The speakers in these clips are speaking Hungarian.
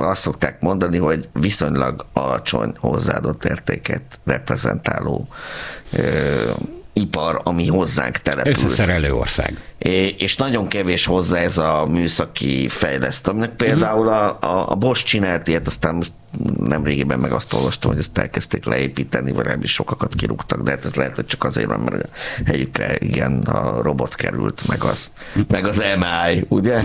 azt szokták mondani, hogy viszonylag alacsony hozzáadott értéket reprezentáló ipar, ami hozzánk települt. Összeszerelő ország. És nagyon kevés hozzá ez a műszaki fejlesztő. Aminek például a Bosch csinált ilyet, aztán most nemrégiben meg azt olvastam, hogy ezt elkezdték leépíteni, vagy ebből sokakat kirúgtak, de hát ez lehet, hogy csak azért van, mert a helyükre igen, a robot került, meg az MI, ugye?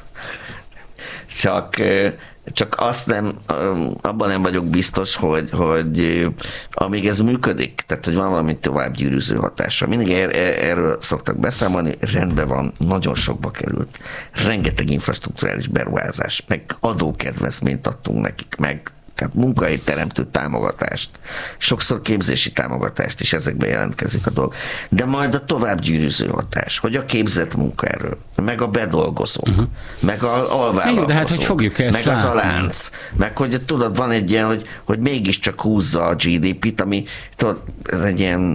Csak azt nem, abban nem vagyok biztos, hogy amíg ez működik, tehát hogy van valami tovább gyűrűző hatása. Mindig erről szoktak beszámolni, rendben van, nagyon sokba került. Rengeteg infrastrukturális beruházás, meg adókedvezményt adtunk nekik, meg tehát munkahelyteremtő támogatást, sokszor képzési támogatást is ezekben jelentkezik a dolog. De majd a továbbgyűrűző hatás, hogy a képzett munkaerő, meg a bedolgozók, meg a alvállalkozók, de hát, hogy fogjuk ezt meg az a lánc, meg hogy tudod, van egy ilyen, hogy mégiscsak húzza a GDP-t, ami tudod, ez egy ilyen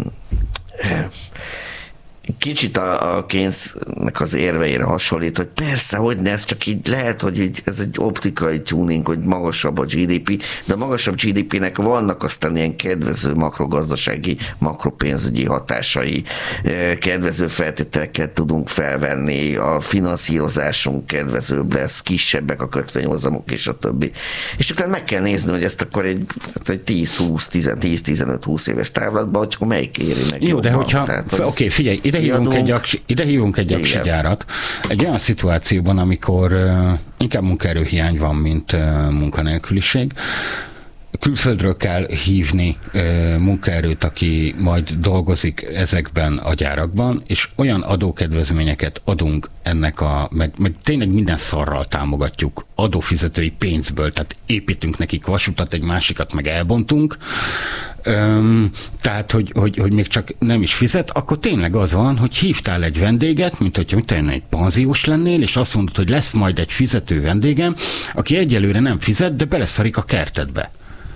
kicsit a Keynesnek az érveire hasonlít, hogy persze, hogy ne, ez csak így lehet, hogy így, ez egy optikai tuning, hogy magasabb a GDP, de a magasabb GDP-nek vannak aztán ilyen kedvező makrogazdasági, makropénzügyi hatásai, kedvező feltételeket tudunk felvenni, a finanszírozásunk kedvezőbb lesz, kisebbek a kötvényhozamok és a többi. És csak meg kell nézni, hogy ezt akkor egy 10-15-20 éves távlatban, hogy akkor melyik éri meg. Jó, jobban. de hogyha, oké, figyelj, ide hívunk egy aksigyárat. Egy olyan szituációban, amikor inkább munkaerőhiány van, mint munkanélküliség, külföldről kell hívni munkaerőt, aki majd dolgozik ezekben a gyárakban, és olyan adókedvezményeket adunk ennek meg tényleg minden szarral támogatjuk adófizetői pénzből, tehát építünk nekik vasutat, egy másikat meg elbontunk, tehát, hogy még csak nem is fizet, akkor tényleg az van, hogy hívtál egy vendéget, mint hogyha te egy panziós lennél, és azt mondod, hogy lesz majd egy fizető vendégem, aki egyelőre nem fizet, de beleszarik a kertedbe.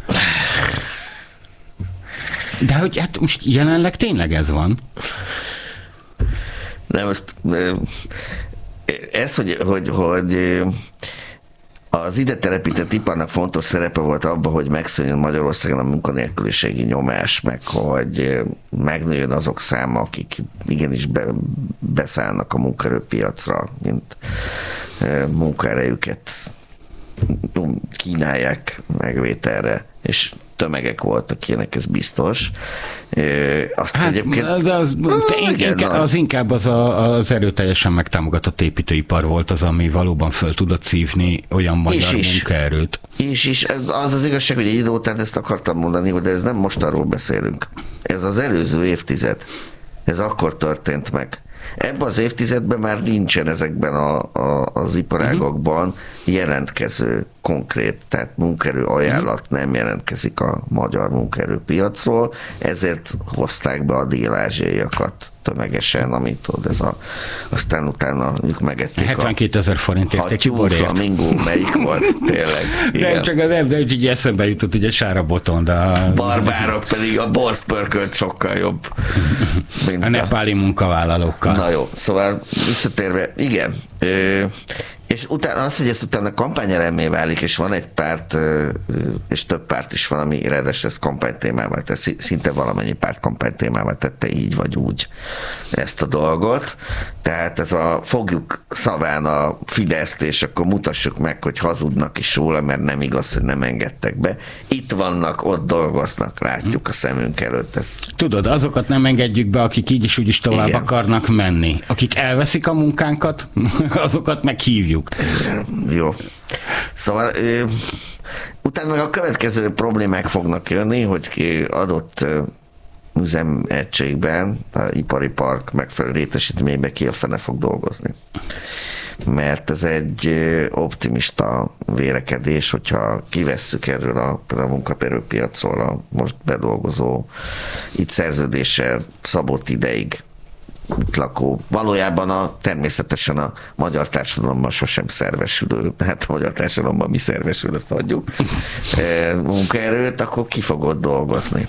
De hogy hát most jelenleg tényleg ez van. Nem, most ez, hogy az ide telepített iparnak fontos szerepe volt abban, hogy megszűnjön Magyarországon a munkanélküliségi nyomás, meg hogy megnőjön azok száma, akik igenis beszállnak a munkaerőpiacra, mint munkaerejüket kínálják megvételre, és tömegek voltak ilyenek, ez biztos. Azt hát, egyébként... De az inkább az erőteljesen megtámogatott építőipar volt az, ami valóban föl tudott szívni olyan magyar munkaerőt. És az az igazság, hogy egy idő után ezt akartam mondani, hogy ez nem most arról beszélünk. Ez az előző évtized. Ez akkor történt meg. Ebben az évtizedben már nincsen ezekben az iparágokban jelentkező konkrét, tehát munkaerő ajánlat nem jelentkezik a magyar munkaerőpiacról, ezért hozták be a dél-ázsiaiakat tömegesen, amit tudod, aztán utána mondjuk megették 72 000 forintért egy borért. Flamingó, melyik volt tényleg? Nem, csak de így eszembe jutott, ugye Sára Boton, de a barbárok pedig a borszpörkölt sokkal jobb. A nepáli munkavállalókkal. Na jó, szóval visszatérve, igen, és utána az, hogy ez utána kampányelemmé válik, és van egy párt, és több párt is van, ami ráadásul ezt kampánytémával tesz, szinte valamennyi párt kampánytémával tette így vagy úgy ezt a dolgot. Tehát ez fogjuk szaván a Fideszt, és akkor mutassuk meg, hogy hazudnak is róla, mert nem igaz, hogy nem engedtek be. Itt vannak, ott dolgoznak, látjuk a szemünk előtt. Tudod, azokat nem engedjük be, akik így is úgy is tovább akarnak menni. Akik elveszik a munkánkat, azokat meghívjuk. Jó. Szóval utána meg a következő problémák fognak jönni, hogy ki adott üzemegységben, ipari park megfelelő létesítményben ki a fene fog dolgozni. Mert ez egy optimista vélekedés, hogyha kivesszük erről a munkaerőpiacról a most bedolgozó, itt szerződéssel szabott ideig lakó, valójában természetesen a magyar társadalomban sosem szervesülő, hát a magyar társadalomban mi szervesül, azt adjuk, munkaerőt, akkor ki fogod dolgozni.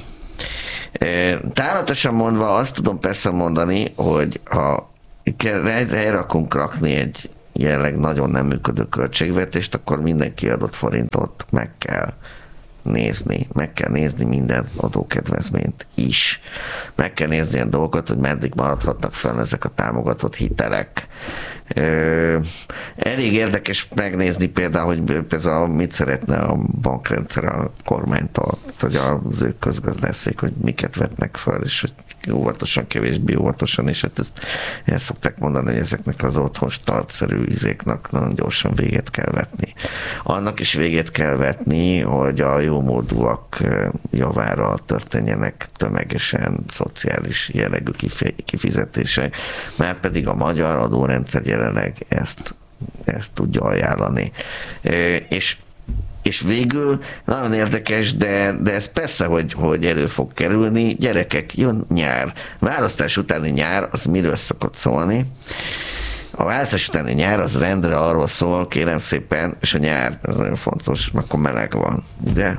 Távlatosan mondva azt tudom persze mondani, hogy ha helyre rakunk rakni egy jelenleg nagyon nem működő költségvetést, akkor minden kiadott forintot meg kell nézni minden adókedvezményt is. Meg kell nézni ilyen dolgokat, hogy meddig maradhatnak fel ezek a támogatott hitelek. Elég érdekes megnézni például, hogy például mit szeretne a bankrendszer a kormánytól, hogy az ők közgazdászék, hogy miket vetnek fel, és hogy óvatosan, kevésbé óvatosan, és hát ezt el szokták mondani, hogy ezeknek az otthon startszerű izéknak nagyon gyorsan véget kell vetni. Annak is véget kell vetni, hogy a jómódúak javára történjenek tömegesen szociális jellegű kifizetések, mert pedig a magyar adórendszer jelenleg ezt tudja ajánlani. És végül nagyon érdekes, de ez persze, hogy elő fog kerülni. Gyerekek, jön nyár. Választás utáni nyár, az miről szokott szólni? A választás utáni nyár az rendre arról szól, kérem szépen, és a nyár, ez nagyon fontos, akkor meleg van, ugye?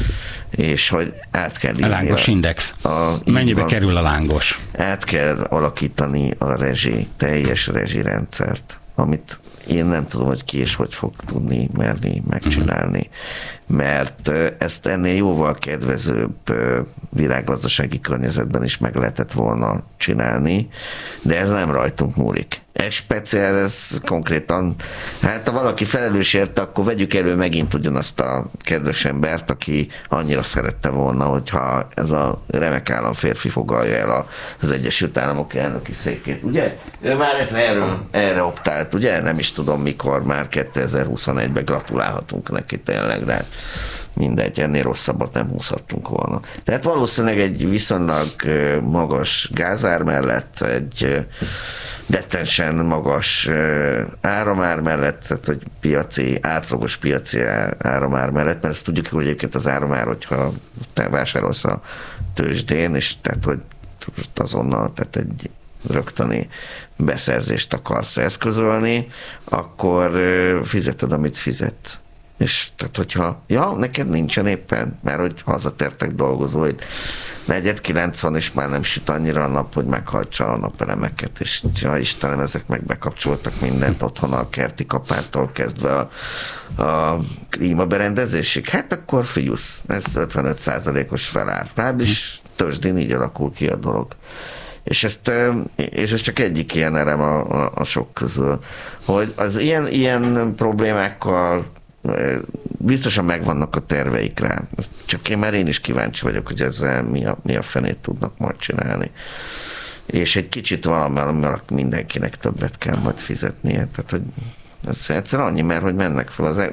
És hogy át kell írni. A lángos index. Mennyibe kerül a lángos? Át kell alakítani a teljes rezsirendszert, amit én nem tudom, hogy ki és hogy fog tudni merni megcsinálni, mert ezt ennél jóval kedvezőbb világgazdasági környezetben is meg lehetett volna csinálni, de ez nem rajtunk múlik. Ez konkrétan, hát ha valaki felelős érte, akkor vegyük elő megint ugyanazt a kedves embert, aki annyira szerette volna, hogyha ez a remek államférfi foglalja el az Egyesült Államok elnöki székét, ugye? Ő már erre optált, ugye? Nem is tudom mikor, már 2021-ben gratulálhatunk neki tényleg, de mindegy, ennél rosszabbat nem húzhattunk volna. Tehát valószínűleg egy viszonylag magas gázár mellett, egy dettensen magas áramár mellett, tehát hogy átlagos piaci áramár mellett, mert ezt tudjuk, hogy egyébként az áramár, hogyha te vásárolsz a tőzsdén, és tehát, hogy azonnal, tehát egy rögtöni beszerzést akarsz eszközölni, akkor fizeted, amit fizetsz. És tehát, hogyha, neked nincsen éppen, mert hogy hazatértek dolgozóid, 8:40 van, és már nem süt annyira a nap, hogy meghajtsa a napelemeket, és ja Istenem, ezek meg bekapcsoltak mindent otthon, a kerti kapától kezdve a klímaberendezésig. Hát akkor figyusz, ez 55%-os felár. Hát is tőzsdén így alakul ki a dolog. És ez csak egyik ilyen elem a sok közül, hogy az ilyen problémákkal biztosan megvannak a terveik rá. Csak én is kíváncsi vagyok, hogy ezzel mi a fenét tudnak majd csinálni. És egy kicsit valamivel mindenkinek többet kell majd fizetnie. Tehát, hogy ez egyszer annyi, mert hogy mennek fel az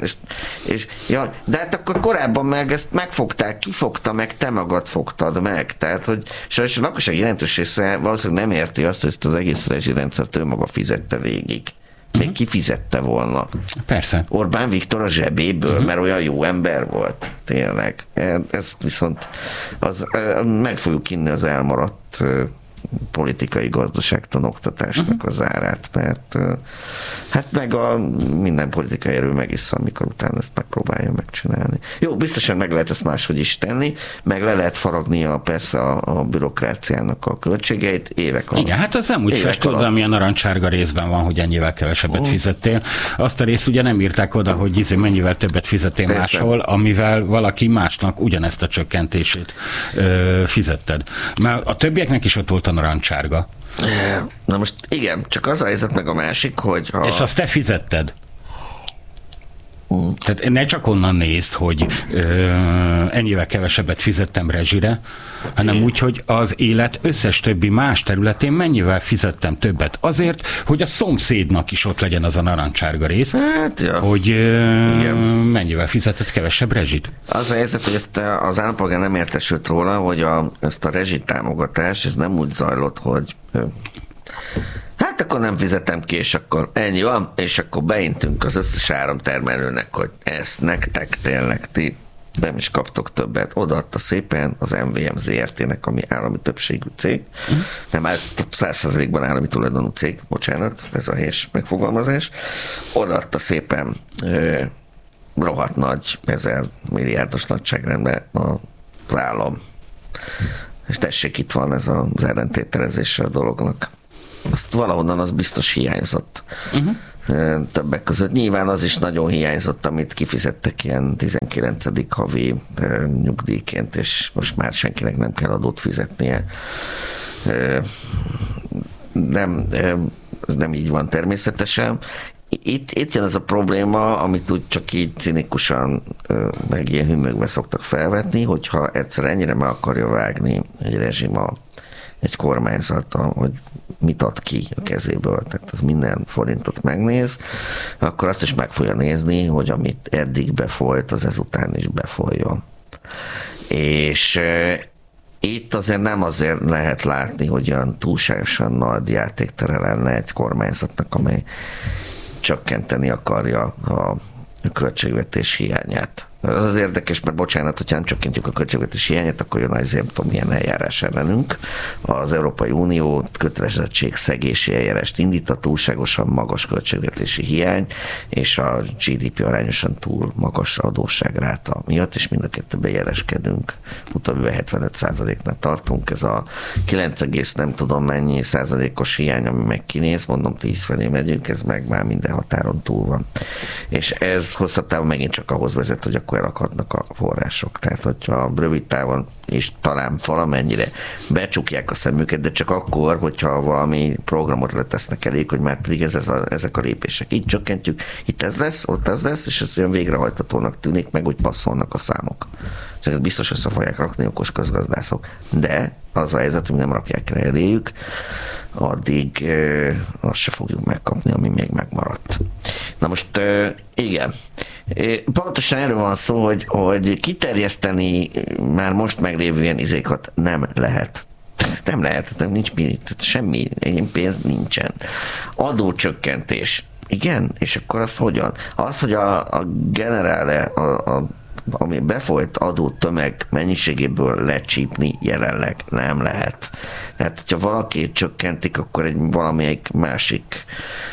de hát akkor korábban meg ezt megfogták, kifogta meg, te magad fogtad meg. Tehát, hogy sajnos a lakosság jelentős része valószínűleg nem érti azt, hogy ezt az egész rezsirendszert ő maga fizette végig. Még kifizette volna. Persze. Orbán Viktor a zsebéből, mert olyan jó ember volt. Tényleg. Ezt viszont meg fogjuk inni az elmaradt politikai gazdaságtan oktatásnak az árát, mert hát meg minden politikai erő megiszza, amikor utána ezt megpróbálja megcsinálni. Jó, biztosan meg lehet ezt máshogy is tenni, meg le lehet faragni persze a bürokráciának a költségeit évek alatt. Igen, hát az nem úgy festőd, ami a narancsárga részben van, hogy ennyivel kevesebbet fizettél. Azt a részt ugye nem írták oda, hogy mennyivel többet fizettél máshol, amivel valaki másnak ugyanezt a csökkentését fizetted. Mert a többieknek is ott volt a narancsárga. Na most igen, csak az a helyzet meg a másik, hogy... És azt te fizetted. Tehát ne csak onnan nézd, hogy ennyivel kevesebbet fizettem rezsire, hanem úgy, hogy az élet összes többi más területén mennyivel fizettem többet. Azért, hogy a szomszédnak is ott legyen az a narancsárga rész, hogy mennyivel fizetett kevesebb rezsit. Az a helyzet, hogy ezt az állampolgár nem értesült róla, hogy ezt a rezsitámogatás, ez nem úgy zajlott, hogy hát akkor nem fizetem ki, és akkor ennyi van, és akkor beintünk az összes áramtermelőnek, hogy ezt nektek tényleg ti nem is kaptok többet. Odaadta szépen az MVM ZRT-nek, ami állami többségű cég, nem már 100%-ban állami tulajdonú cég, bocsánat, ez a helyes megfogalmazás. Odaadta szépen rohadt nagy, 1000 milliárdos nagyságrendben az állam. És tessék, itt van ez az ellentételezése a dolognak. Azt valahonnan az biztos hiányzott. többek között. Nyilván az is nagyon hiányzott, amit kifizettek ilyen 19. havi nyugdíjként, és most már senkinek nem kell adót fizetnie. Ez nem így van természetesen. Itt jön ez a probléma, amit úgy csak így cinikusan, meg ilyen hümögve szoktak felvetni, hogyha egyszer ennyire meg akarja vágni egy rezsim egy kormányzata, hogy mit ad ki a kezéből, tehát az minden forintot megnéz, akkor azt is meg fogja nézni, hogy amit eddig befolyt, az ezután is befolyjon. És itt azért nem azért lehet látni, hogy olyan túlságosan nagy játéktere lenne egy kormányzatnak, amely csökkenteni akarja a költségvetés hiányát. Az érdekes, mert bocsánat, hogyha nem csökkentjük a költségvetés hiányát, akkor jön az nem tudom milyen eljárás ellenünk. Az Európai Unió kötelezettségszegési eljárást indít a túlságosan magas költségvetési hiány, és a GDP arányosan túl magas adósságráta miatt, és mind a kettőben jeleskedünk. Utóbbi 75%-nál tartunk. Ez a 9, nem tudom mennyi százalékos hiány, ami meg kinéz, mondom 10 felé megyünk, ez meg már minden határon túl van. És ez hosszabb távon megint csak ahhoz vezet, hogy akkor elakadnak a források. Tehát, hogyha rövid távon és talán valamennyire becsukják a szemüket, de csak akkor, hogyha valami programot letesznek elég, hogy már pedig ezek a lépések. Így csökkentjük, itt ez lesz, ott ez lesz, és ez olyan végrehajtatónak tűnik, meg úgy passzolnak a számok. És biztos össze fogják rakni okos közgazdászok. De az a helyzet, hogy nem rakják el eléjük, addig azt se fogjuk megkapni, ami még megmaradt. Na most igen, pontosan erről van szó, hogy kiterjeszteni már most meglévő ilyen izékat nem lehet. Nem lehet, nincs semmi, pénz nincsen. Adócsökkentés. Igen, és akkor az hogyan? Az, hogy a generále ami befolyt adó tömeg mennyiségéből lecsípni jelenleg nem lehet. Tehát, hogyha valaki csökkentik, akkor egy valamelyik másik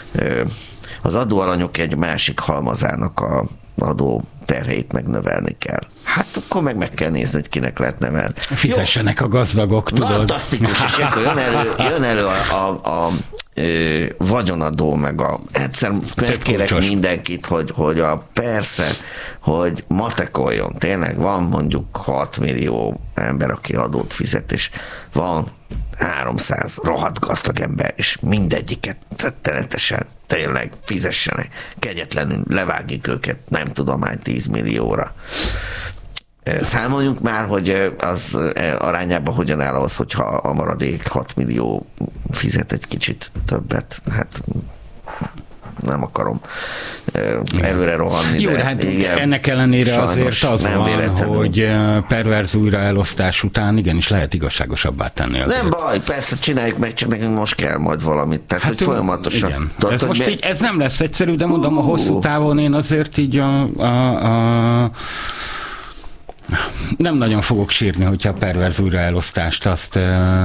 az adóalanyok egy másik halmazának a adó terheit megnövelni kell. Hát akkor meg kell nézni, hogy kinek lehet nevelni. Fizessenek a gazdagok, tudod. Fantasztikus, és akkor jön elő a vagyonadó, meg egyszer kérek mindenkit, hogy persze, hogy matekoljon. Tényleg van mondjuk 6 millió ember, aki adót fizet, és van 300 rohadt gazdag ember, és mindegyiket rettenetesen tényleg fizessenek. Kegyetlenül levágjuk őket, nem tudom, hány 10 millióra. Számoljunk már, hogy az arányában hogyan áll az, hogyha a maradék 6 millió fizet egy kicsit többet. Hát nem akarom előre rohanni. Jó, de hát igen, ennek ellenére azért az van, véletlenül. Hogy perverz újraelosztás után igenis lehet igazságosabbá tenni azért. Nem baj, persze csináljuk meg, csak nekünk most kell majd valamit. Tehát, hát, hogy folyamatosan. Igen. Ez most így, ez nem lesz egyszerű, de mondom, a hosszú távon én azért így nem nagyon fogok sírni, hogyha a perverz újraelosztást azt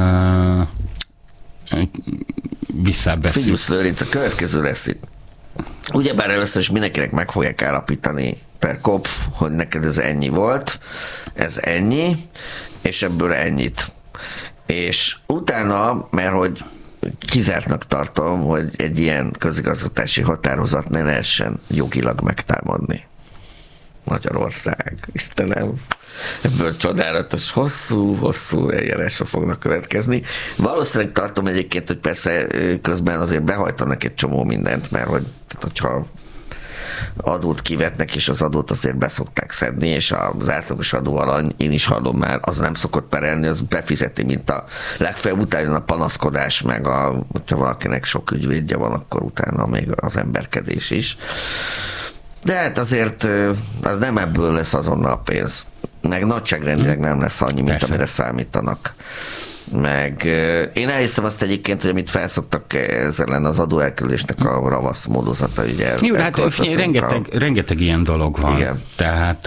visszabeszél. Figyelsz, Lőrinc, a következő lesz itt. Ugyebár először is mindenkinek meg fogják állapítani per kopf, hogy neked ez ennyi volt, ez ennyi, és ebből ennyit. És utána, mert hogy kizártnak tartom, hogy egy ilyen közigazgatási határozat ne lehessen jogilag megtámadni. Magyarország, Istenem, ebből csodálatos, hosszú eljárásra fognak következni. Valószínűleg tartom egyébként, hogy persze közben azért behajtanak egy csomó mindent, mert hogyha adót kivetnek, és az adót azért beszokták szedni, és az átlagos adóalany, én is hallom már, az nem szokott perelni, az befizeti, mint a legfeljebb utána a panaszkodás, meg hogyha valakinek sok ügyvédje van, akkor utána még az emberkedés is. De hát azért az nem ebből lesz azonnal pénz. Meg nagyságrendileg nem lesz annyi, mint persze, amire számítanak. Meg én elhiszem azt egyébként, hogy amit felszoktak ezzel ellen az adóelkerülésnek a ravasz módozata. Ugye jó, hát rengeteg ilyen dolog van. Igen. Tehát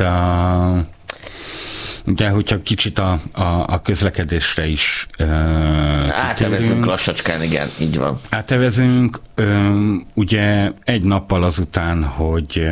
de hogyha kicsit a közlekedésre is átevezünk lassacskán, igen, így van. Átevezünk, ugye egy nappal azután, hogy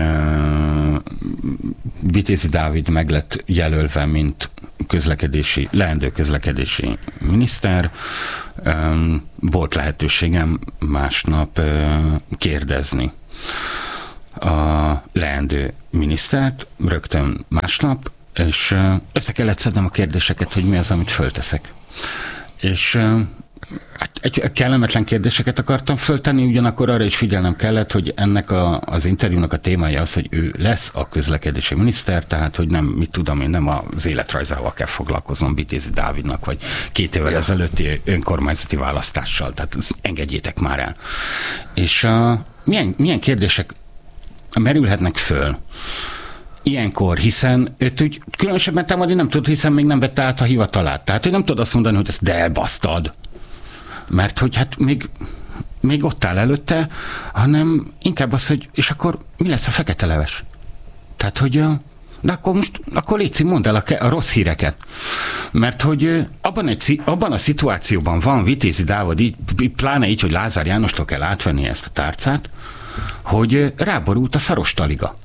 Vitézi Dávid meg lett jelölve, mint leendő közlekedési miniszter, volt lehetőségem másnap kérdezni a leendő minisztert rögtön másnap, és össze kellett szednem a kérdéseket, hogy mi az, amit fölteszek. És egy kellemetlen kérdéseket akartam föltenni, ugyanakkor arra is figyelnem kellett, hogy ennek az interjúnak a témája az, hogy ő lesz a közlekedési miniszter, tehát hogy nem, mit tudom én, nem az életrajzával kell foglalkoznom Vitézi Dávidnak, vagy 2 évvel ezelőtti önkormányzati választással, tehát engedjétek már el. És milyen kérdések merülhetnek föl ilyenkor, hiszen őt úgy különösebben támadni nem tud, hiszen még nem vette át a hivatalát. Tehát, hogy nem tud azt mondani, hogy ezt elbasztad. Mert hogy hát még ott áll előtte, hanem inkább az, hogy és akkor mi lesz a fekete leves? Tehát, hogy de akkor légy mondd el a rossz híreket. Mert hogy abban a szituációban van Vitézi Dávid, így, pláne így, hogy Lázár Jánostól kell átvenni ezt a tárcát, hogy ráborult a szarostaliga.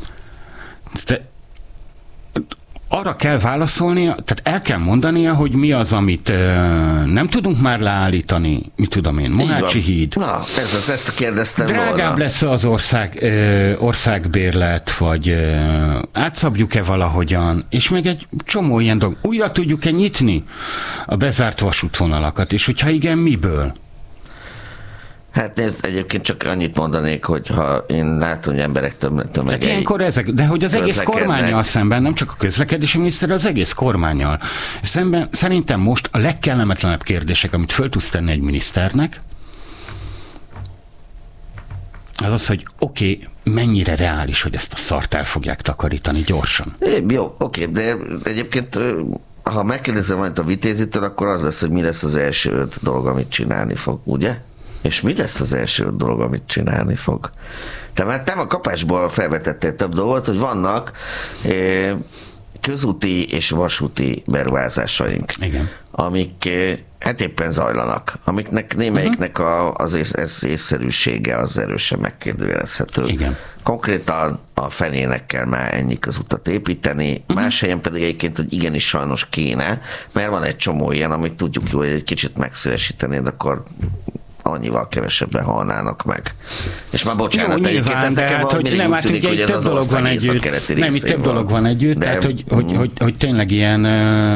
Arra kell válaszolnia, tehát el kell mondania, hogy mi az, amit nem tudunk már leállítani, mit tudom én, Mohácsi híd. Na, ezt kérdeztem drágább volna. lesz az országbérlet, vagy átszabjuk-e valahogyan, és még egy csomó ilyen dolog. Újra tudjuk-e nyitni a bezárt vasútvonalakat, és hogyha igen, miből? Hát nézd, egyébként csak annyit mondanék, hogy ha én látom, hogy emberek tömegei... Ilyenkor ezek, de hogy az egész kormánnyal szemben, nem csak a közlekedési miniszter, az egész kormánnyal szemben, szerintem most a legkellemetlenebb kérdések, amit föl tudsz tenni egy miniszternek, az az, hogy oké, mennyire reális, hogy ezt a szart el fogják takarítani gyorsan. Jó, oké, de egyébként ha megkérdezem majd a Vitézitől, akkor az lesz, hogy mi lesz az első 5 dolog, amit csinálni fog, ugye? És mi lesz az első 5 dolog, amit csinálni fog? Te már a kapásból felvetettél több dolgot, hogy vannak közúti és vasúti beruházásaink, igen, amik hát éppen zajlanak, amiknek némelyiknek az észszerűsége az erősen megkérdőjelezhető. Igen. Konkrétan a fenének kell már ennyi közutat építeni, más helyen pedig egyébként, hogy igenis sajnos kéne, mert van egy csomó ilyen, amit tudjuk jó, hogy egy kicsit megszélesítenéd, akkor annyival kevesebben halnának meg. És már bocsánat, jó, egyébként nyilván, ez nekem hát, valahogy mindig úgy tűnik, hogy ez az ország északkeleti nem, itt több dolog van együtt, de... tehát hogy tényleg ilyen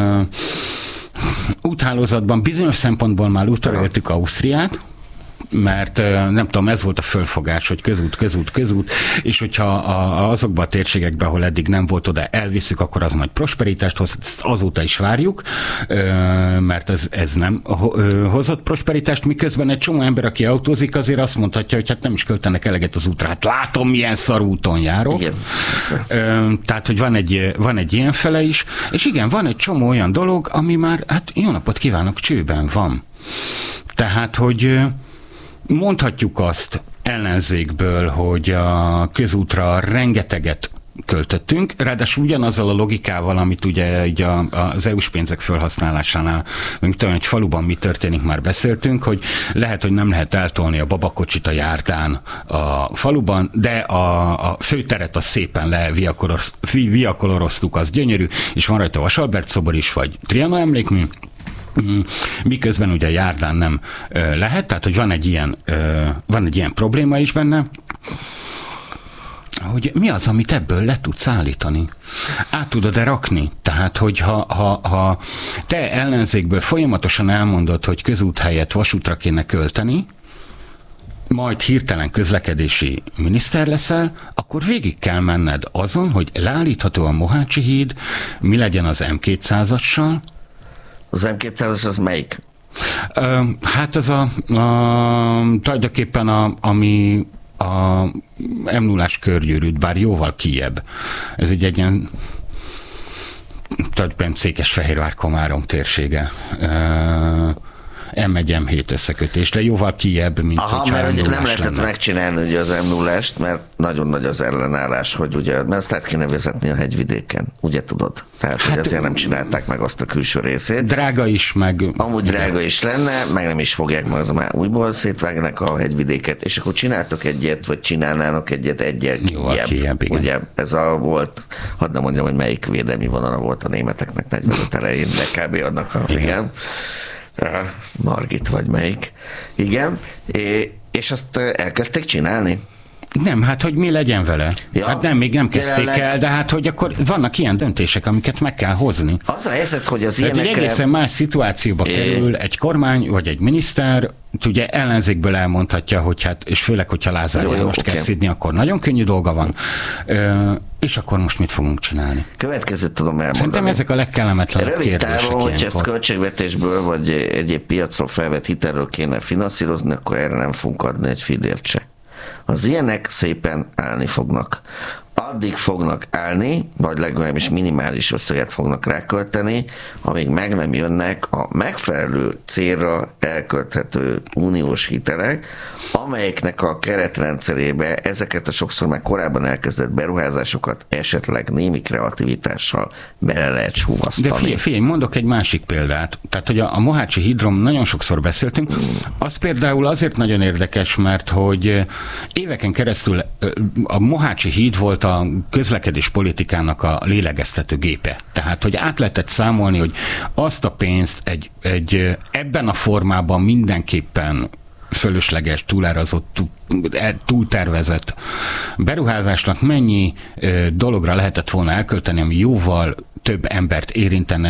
úthálózatban bizonyos szempontból már úttöröltük Ausztriát, mert nem tudom, ez volt a fölfogás, hogy közút, és hogyha azokban a térségekben, ahol eddig nem volt, oda elviszük, akkor az majd prosperitást hoz, ezt azóta is várjuk, mert ez nem hozott prosperitást, miközben egy csomó ember, aki autózik, azért azt mondhatja, hogy hát nem is költenek eleget az útra, hát látom, milyen szar úton járok. Igen. Tehát, hogy van egy ilyen fele is, és igen, van egy csomó olyan dolog, ami már, hát jó napot kívánok, csőben van. Tehát, hogy mondhatjuk azt ellenzékből, hogy a közútra rengeteget költöttünk, ráadásul ugyanazzal a logikával, amit ugye így az EU-s pénzek felhasználásánál, mint tudom, hogy faluban mi történik, már beszéltünk, hogy lehet, hogy nem lehet eltolni a babakocsit a járdán a faluban, de a főteret az szépen viakoloroztuk, az gyönyörű, és van rajta Vasalbert szobor is, vagy Triana emlékmű, miközben ugye a járdán nem lehet, tehát hogy van egy ilyen probléma is benne, hogy mi az, amit ebből le tudsz állítani? Át tudod-e rakni? Tehát, hogy ha te ellenzékből folyamatosan elmondod, hogy közút helyett vasútra kéne költeni, majd hirtelen közlekedési miniszter leszel, akkor végig kell menned azon, hogy leállítható a Mohácsi híd, mi legyen az M200-assal. Az M200-as az melyik? Hát az tulajdonképpen ami a M0-ás körgyűrűt, bár jóval kijebb. Ez egy ilyen tulajdonképpen Székesfehérvár-Komárom térsége. M1, M7 összekötés, de jóval kijebb, mint mert ugye nem lehetett megcsinálni ugye az M0-est, mert nagyon nagy az ellenállás, hogy ugye, mert azt át kéne vezetni a hegyvidéken, ugye tudod? Tehát, hogy ezért nem csinálták meg azt a külső részét. Drága is, meg... Amúgy drága is lenne, meg nem is fogják, meg az már újból szétvágnak a hegyvidéket, és akkor csináltok egyet, vagy csinálnának egyel kijebb. Ugye ez volt, hadd nem mondjam, hogy melyik védelmi vonala volt a németeknek 45 elején, de kb. Annak igen. Margit vagy melyik. Igen. És azt elkezdték csinálni? Nem, hát hogy mi legyen vele? Ja, hát nem, még nem kezdték el, de hát hogy akkor vannak ilyen döntések, amiket meg kell hozni. Az a helyzet, hogy az ilyenekre... Egy egészen más szituációba kerül egy kormány, vagy egy miniszter, ugye ellenzékből elmondhatja, hogy hát, és főleg, hogyha Lázár Jánost kell szidni, akkor nagyon könnyű dolga van. És akkor most mit fogunk csinálni? Következőt tudom elmondani. Szerintem ezek a legkellemetlenebb kérdések. Rövid távon, hogyha ezt költségvetésből, vagy egyéb piacról felvett hitelről kéne finanszírozni, akkor erre nem fogunk adni egy fillért se. Az ilyenek szépen állni fognak. Addig fognak állni, vagy legalábbis minimális összeget fognak rákölteni, amíg meg nem jönnek a megfelelő célra elkölthető uniós hitelek, amelyeknek a keretrendszerébe ezeket a sokszor már korábban elkezdett beruházásokat esetleg némi kreativitással bele lehet súvasztani. De figyelj, mondok egy másik példát. Tehát, hogy a Mohácsi hídról nagyon sokszor beszéltünk. Az például azért nagyon érdekes, mert hogy éveken keresztül a Mohácsi híd volt a közlekedés politikának a lélegeztető gépe. Tehát, hogy át lehetett számolni, hogy azt a pénzt egy ebben a formában mindenképpen fölösleges, túlárazott, túltervezett beruházásnak mennyi dologra lehetett volna elkölteni, ami jóval több embert érintene,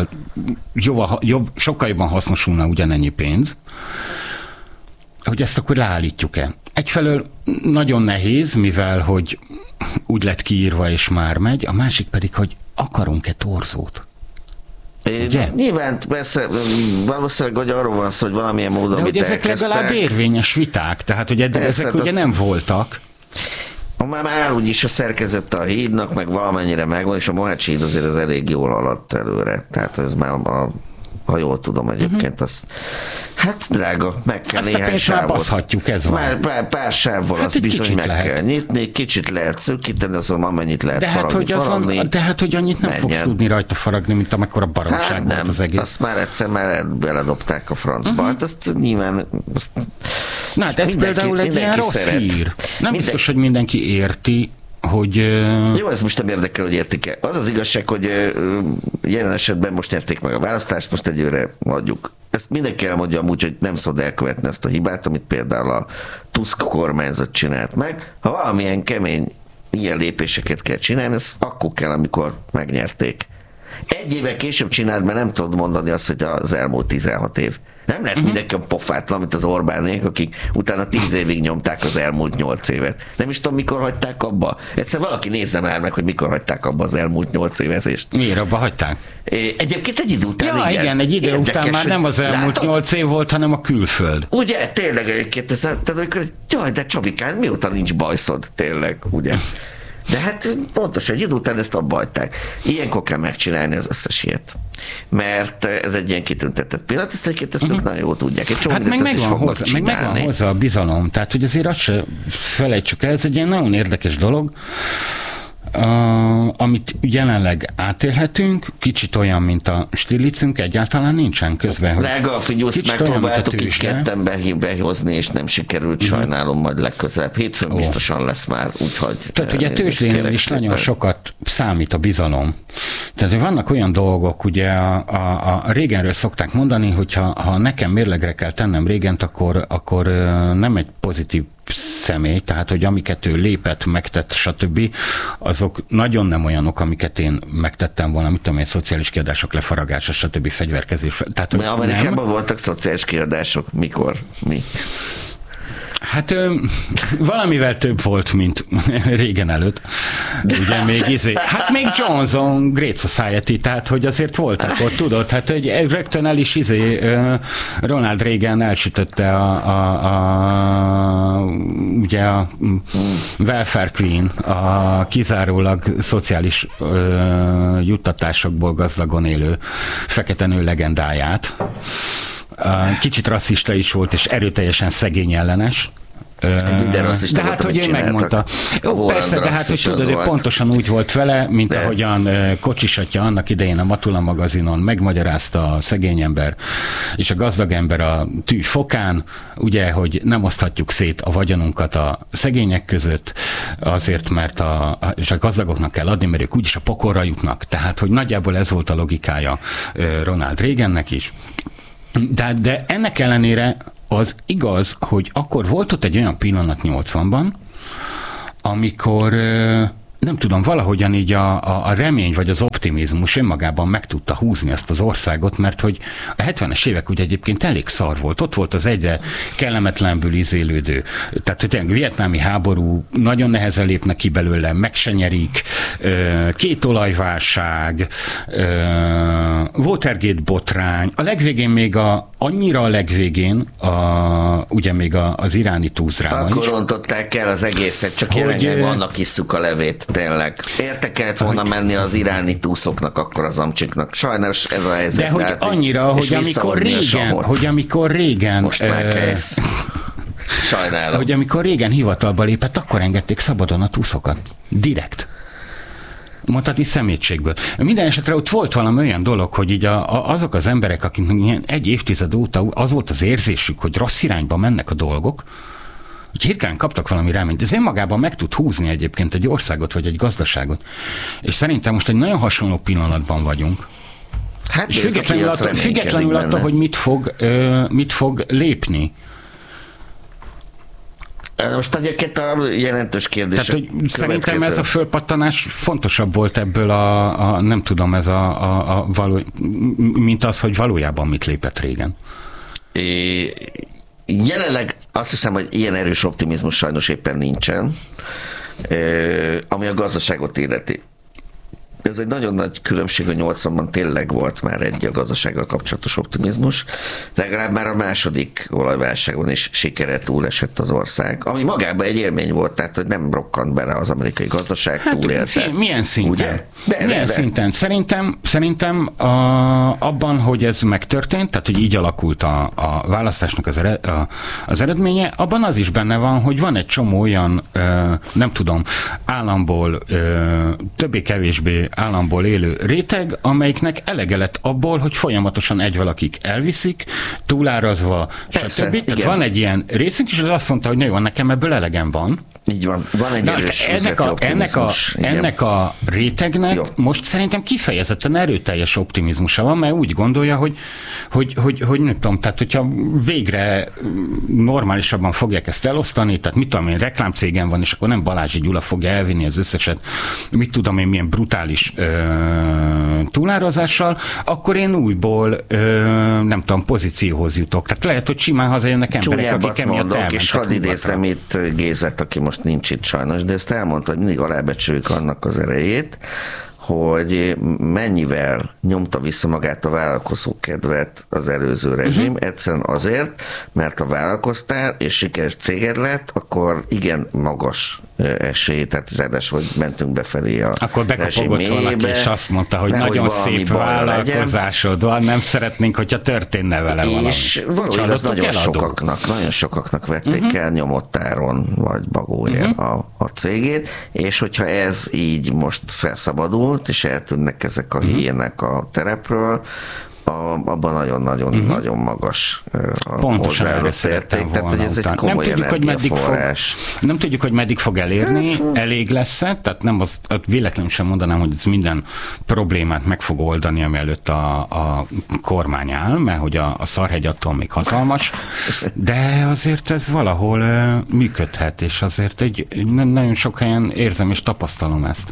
sokkal jobban hasznosulna ugyanennyi pénz, hogy ezt akkor leállítjuk-e. Egyfelől nagyon nehéz, mivel hogy úgy lett kiírva és már megy, a másik pedig, hogy akarunk-e torzót? Nyilván persze, valószínűleg, hogy arról van szó, hogy valamilyen módon, de hogy ezek legalább érvényes viták, tehát hogy ezek ugye nem voltak. Már áll úgyis a szerkezete a hídnak, meg valamennyire megvan, és a Mohácsi híd azért az elég jól haladt előre. Tehát ez már ha jól tudom egyébként, azt hát drága, meg kell azt néhány sávot. Már baszhatjuk, ez van. Pár sávval hát azt bizony meg kell nyitni, kicsit lehet szűkíteni, azon amennyit lehet faragni. De hát, hogy annyit nem fogsz tudni rajta faragni, mint amekkora baromság volt az egész. Azt már egyszer beledobták a francba. Hát ezt nyilván... Na, hát ez például egy ilyen rossz hír. Nem biztos, hogy mindenki érti, hogy... Jó, ez most nem érdekel, hogy értik-e. Az az igazság, hogy jelen esetben most nyerték meg a választást, most egyőre adjuk. Ezt mindenki elmondja amúgy, hogy nem szabad elkövetni ezt a hibát, amit például a Tusk kormányzat csinált meg. Ha valamilyen kemény ilyen lépéseket kell csinálni, ez akkor kell, amikor megnyerték. Egy éve később csinált, mert nem tudod mondani azt, hogy az elmúlt 16 év. Nem lehet mindenki a pofátlan, mint az Orbánék, akik utána 10 évig nyomták az elmúlt 8 évet. Nem is tudom, mikor hagyták abba. Egyszer valaki nézze már meg, hogy mikor hagyták abba az elmúlt 8 évezést. Miért abba hagyták? Egyébként egy idő után, igen, egy idő után már nem az elmúlt 8 év volt, hanem a külföld. Ugye, tényleg egyébként, jaj, de Csabikán, mióta nincs bajszod, tényleg, ugye? De hát pontosan egy idő után ezt abba hagyták. Ilyenkor kell megcsinálni az összes ilyet. Mert ez egy ilyen kitüntetett pillanat, ezt egyébként ezt nagyon jól tudják. Hát meg megvan hozzá a bizalom. Tehát, hogy azért azt se felejtsük el, ez egy ilyen nagyon érdekes dolog, amit jelenleg átélhetünk, kicsit olyan, mint a Stirlicünk, egyáltalán nincsen közben. Drága, figyelsz, megpróbáltuk így ketten behozni, és nem sikerült, sajnálom, majd legközelebb. Hétfőn biztosan lesz már, úgyhogy... Tehát ugye tőzsdénél is nagyon sokat számít a bizalom. Tehát vannak olyan dolgok, ugye a régenről szokták mondani, hogy ha nekem mérlegre kell tennem régent, akkor nem egy pozitív személy, tehát, hogy amiket ő lépett, megtett, stb., azok nagyon nem olyanok, amiket én megtettem volna, mit tudom én, szociális kiadások lefaragása, stb., fegyverkezés. Tehát, mert Amerikában voltak szociális kiadások, mikor? Mi? Hát valamivel több volt, mint régen előtt. Ugye hát még Johnson Great Society, tehát hogy azért voltak ott, tudod, hát hogy rögtön el is Ronald Reagan elsütötte ugye a Welfare Queen, a kizárólag szociális juttatásokból gazdagon élő fekete nő legendáját. Kicsit rasszista is volt, és erőteljesen szegény ellenes. De hát, hogy ő megmondta. Jó, persze, de hát, hogy tudod, ő pontosan úgy volt vele, mint ahogyan Kocsis atya annak idején a Matula magazinon megmagyarázta a szegény ember és a gazdag ember a tű fokán, ugye, hogy nem oszthatjuk szét a vagyonunkat a szegények között, azért, mert és a gazdagoknak kell adni, mert ők úgyis a pokolra jutnak. Tehát, hogy nagyjából ez volt a logikája Ronald Reagannek is. De ennek ellenére az igaz, hogy akkor volt ott egy olyan pillanat 80-ban, amikor nem tudom, valahogyan így a remény vagy az optimizmus önmagában meg tudta húzni ezt az országot, mert hogy a 70-es évek ugye egyébként elég szar volt. Ott volt az egyre kellemetlenből izélődő. Tehát, hogy a vietnámi háború, nagyon nehezen lépnek ki belőle, meg se nyerik, két olajválság, Watergate botrány, a legvégén még annyira a legvégén, ugye még az iráni túlzráma is. Akkor rontották el az egészet, csak jelenleg vannak isszuk a levét, tényleg. Érte kellett volna menni az iráni túszoknak, akkor az amcsiknak. Sajnos ez a helyzet. De hogy annyira, hogy amikor régen... Most már kész. Sajnálom. Hogy amikor régen hivatalba lépett, akkor engedték szabadon a túszokat. Direkt. Mondhatni szemétségből. Minden esetre ott volt valami olyan dolog, hogy így azok az emberek, akiknek egy évtized óta az volt az érzésük, hogy rossz irányba mennek a dolgok, hogy hirtelen kaptak valami reményt. Ez önmagában meg tud húzni egyébként egy országot, vagy egy gazdaságot. És szerintem most egy nagyon hasonló pillanatban vagyunk. Hát és függetlenül attól, hogy mit fog lépni. Most egyébként a jelentős kérdés. Tehát, hogy szerintem ez a fölpattanás fontosabb volt ebből nem tudom, ez mint az, hogy valójában mit lépett régen. Jelenleg azt hiszem, hogy ilyen erős optimizmus sajnos éppen nincsen, ami a gazdaságot illeti. Ez egy nagyon nagy különbség, hogy 80-ban tényleg volt már egy a gazdasággal kapcsolatos optimizmus. Legalább már a második olajválságon is sikerrel túlesett az ország, ami magában egy élmény volt, tehát hogy nem rokkant bele az amerikai gazdaság, túlélte. Milyen szinten? Milyen szinten? Szerintem abban, hogy ez megtörtént, tehát hogy így alakult a választásnak az eredménye, abban az is benne van, hogy van egy csomó olyan, nem tudom, államból, többé-kevésbé államból élő réteg, amelyiknek elege lett abból, hogy folyamatosan egy valakik elviszik, túlárazva, stb. Tehát van egy ilyen részünk, és az azt mondta, hogy jó, nekem ebből elegem van. Így van. Van egy erős ennek a rétegnek jó. Most szerintem kifejezetten erőteljes optimizmusa van, mert úgy gondolja, hogy nem tudom, tehát hogyha végre normálisabban fogják ezt elosztani, tehát mit tudom én, reklámcégem van, és akkor nem Balázsi Gyula fogja elvinni az összeset, mit tudom én, milyen brutális túlárazással, akkor én újból nem tudom, pozícióhoz jutok. Tehát lehet, hogy simán hazajönnek emberek, akik emiatt elmentek. És hadd idézzem itt Gézet, aki most nincs itt sajnos, de ezt elmondta, hogy mindig alábecsüljük annak az erejét, hogy mennyivel nyomta vissza magát a vállalkozókedvet az előző rezsim, egyszerűen azért, mert ha vállalkoztál, és sikeres céged lett, akkor igen magas esély, tehát ráadásul, hogy mentünk befelé a akkor bekapogott valaki, és azt mondta, hogy nagyon szép vállalkozásod van, nem szeretnénk, hogyha történne vele valami. És valójában az nagyon sokaknak vették el nyomottáron, vagy bagóért a cégét, és hogyha ez így most felszabadul, és eltűnnek ezek a híjének a terepről, abban nagyon-nagyon magas hozzáadott érték. Tehát, hogy ez egy komoly energiaforrás. Nem tudjuk, hogy meddig fog elérni, elég lesz-e, tehát nem véletlenül sem mondanám, hogy ez minden problémát meg fog oldani, ami előtt a kormány áll, mert hogy a Szarhegy attól még hatalmas, de azért ez valahol működhet, és azért nagyon sok helyen érzem és tapasztalom ezt.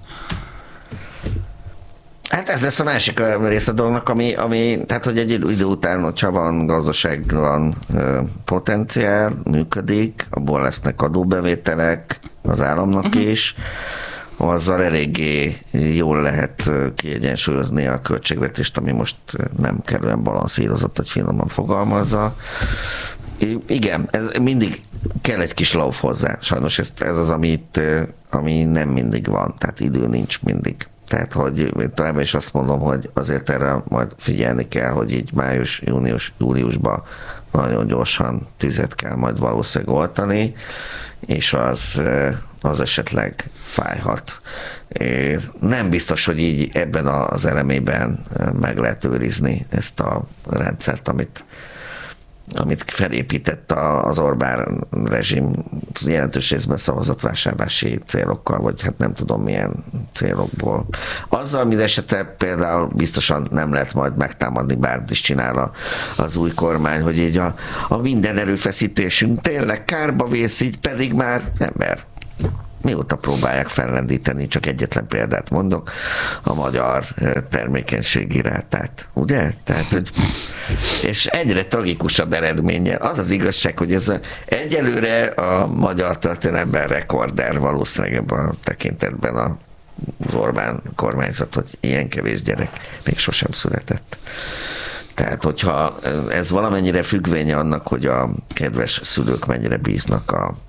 Hát ez lesz a másik része a dolognak, ami tehát, hogy egy idő után, hogyha van gazdaság, van potenciál, működik, abból lesznek adóbevételek az államnak is, azzal eléggé jól lehet kiegyensúlyozni a költségvetést, ami most nem kellően balanszírozott, hogy finoman fogalmazza. Igen, ez mindig kell egy kis lauf hozzá. Sajnos ez az, ami nem mindig van, tehát idő nincs mindig. Tehát, hogy továbbá is azt mondom, hogy azért erre majd figyelni kell, hogy így május, júliusban nagyon gyorsan tüzet kell majd valószínűleg oltani, és az esetleg fájhat. Nem biztos, hogy így ebben az elemében meg lehet őrizni ezt a rendszert, amit felépített az Orbán rezsim jelentős részben szavazatvásárlási célokkal, vagy hát nem tudom milyen célokból. Azzal mindesetre például biztosan nem lehet majd megtámadni, bármit is csinál az új kormány, hogy így a minden erőfeszítésünk tényleg kárba vész, így pedig már ember. mióta próbálják fellendíteni, csak egyetlen példát mondok, a magyar termékenységi rátát, ugye? Tehát, hogy, és egyre tragikusabb eredménnyel. Az az igazság, hogy ez egyelőre a magyar történelemben rekorder valószínűleg ebben a tekintetben az Orbán kormányzat, hogy ilyen kevés gyerek még sosem született. Tehát, hogyha ez valamennyire függvénye annak, hogy a kedves szülők mennyire bíznak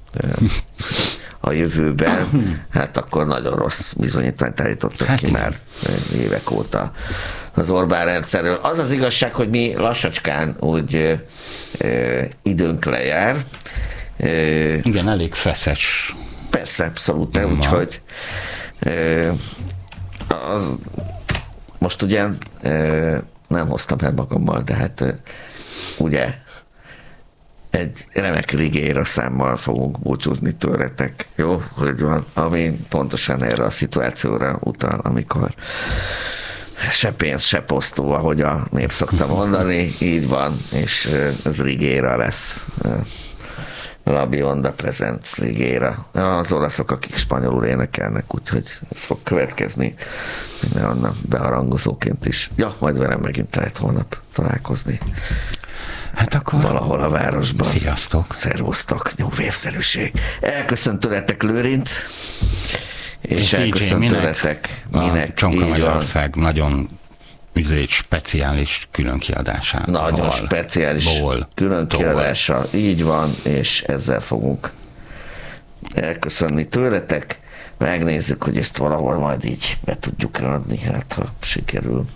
a jövőben, hát akkor nagyon rossz bizonyítványt állítottak ki már évek óta az Orbán rendszerről. Az az igazság, hogy mi lassacskán úgy időnk lejár. Igen, elég feszes. Persze, abszolút, úgyhogy az most ugye nem hoztam el magammal, de hát ugye egy remek rigéra számmal fogunk búcsúzni tőletek, jó? Hogy van, ami pontosan erre a szituációra utal, amikor se pénz, se posztó, ahogy a nép szokta mondani, így van, és ez rigéra lesz. Rabbi Onda Presents ligéra. Az olaszok, akik spanyolul énekelnek, úgyhogy ez fog következni. Minden annak beharangozóként is. Ja, majd velem megint lehet holnap találkozni. Hát akkor... Valahol a városban. Sziasztok. Szervusztok, nyugvévszerűség. Elköszön tőletek Lőrinc, és elköszön tőletek minek. Csonka Magyarország nagyon egy speciális különkiadása. Nagyon speciális különkiadása, így van, és ezzel fogunk elköszönni tőletek. Megnézzük, hogy ezt valahol majd így be tudjuk adni, hát ha sikerül.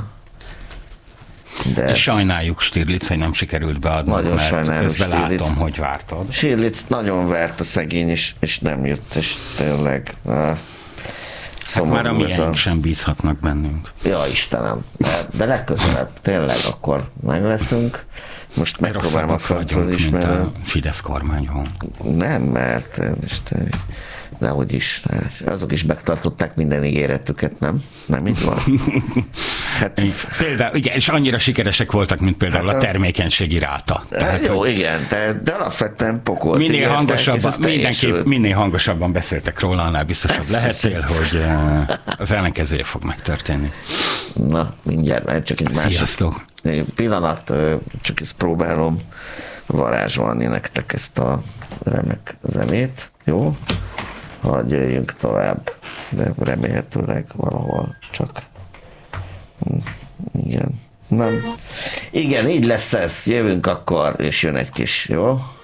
De és sajnáljuk, Stirlitz, hogy nem sikerült beadni, nagyon mert közben látom, hogy vártad. Stirlitz nagyon várt a szegény, és nem jött, és tényleg... Hát már a miénk sem bízhatnak bennünk. Ja, Istenem. De legközelebb tényleg akkor meg leszünk. Most megpróbálom a földről is, mert a Fidesz kormányban. Nem, mert dehogy is. Azok is megtartották minden ígéretüket, nem? Nem így van? Hát, például, igen, és annyira sikeresek voltak, mint például a termékenységi ráta. Tehát, jó, igen, de alapvetően pokolt. Minél hangosabban beszéltek róla, annál biztosabb lehetél, hogy az ellenkezője fog megtörténni. Na, mindjárt, csak egy Sziasztok. másik pillanat, csak ezt próbálom varázsolni nektek ezt a remek zenét, jó? Hadd jöjjünk tovább, de remélhetőleg valahol csak... Igen. Nem. Igen, így lesz ez. Jövünk akkor, és jön egy kis, jó?